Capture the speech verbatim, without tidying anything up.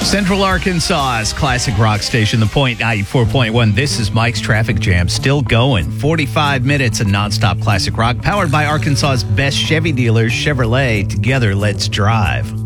Central Arkansas's classic rock station, The Point ninety-four point one. This is Mike's Traffic Jam. Still going. forty-five minutes of nonstop classic rock powered by Arkansas's best Chevy dealers, Chevrolet. Together, let's drive.